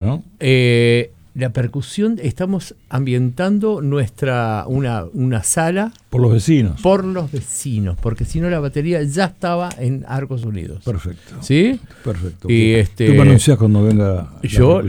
¿no? La percusión, estamos ambientando una sala Por los vecinos. por los vecinos, porque si no la batería ya estaba en Arcos Unidos. Perfecto. ¿Sí? Perfecto. Y Tú me anunciás cuando venga. Yo